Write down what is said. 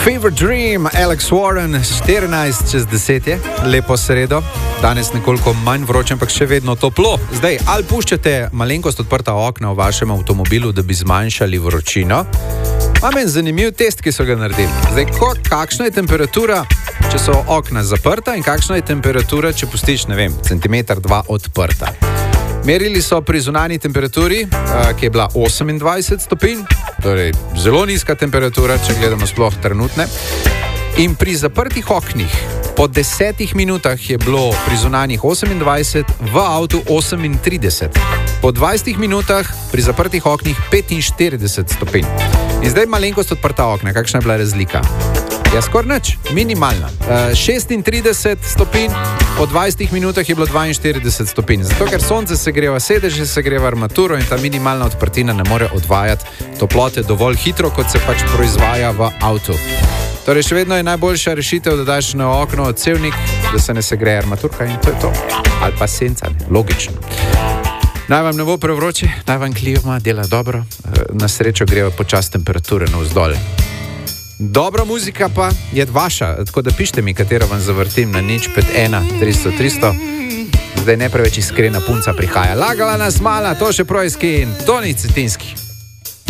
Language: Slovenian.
Fever Dream, Alex Warren, 14:10 je, lepo sredo, danes nekoliko manj vroče, ampak še vedno toplo. Zdaj, ali puščate malenkost odprta okna v vašem avtomobilu, da bi zmanjšali vročino? Imam en zanimiv test, ki so ga naredili. Zdaj, kakšna je temperatura, če so okna zaprta in kakšna je temperatura, če pustiš, ne vem, centimeter, dva odprta. Merili so pri zunanji temperaturi, ki je bila 28 stopinj, torej zelo nizka temperatura, če gledamo sploh trenutne. In pri zaprtih oknih po 10 minutah je bilo pri zunanjih 28, v avtu 38. Po 20 minutah pri zaprtih oknih 45 stopinj. In zdaj malenkost odprta okna, kakšna je bila razlika? Ja, skoraj nič, minimalna. 36 stopinj, po 20 minutah je bilo 42 stopinj. Zato, ker sonce segreva sedeže, segreva armaturo in ta minimalna odprtina ne more odvajati toplote dovolj hitro, kot se pač proizvaja v avtu. Torej, še vedno je najboljša rešitev, da daš na okno odsevnik, da se ne segreje armaturka in to je to. Ali pa senca, logično. Naj vam ne bo prevroče, naj vam klima dela dobro, na srečo grejo počas temperature navzdol. Dobra muzika pa je vaša, tako da pišite mi, katero vam zavrtim na 051 300 300. Zdaj ne preveč iskrena punca prihaja. Lagala nas mala, to še projski in Toni Cetinski.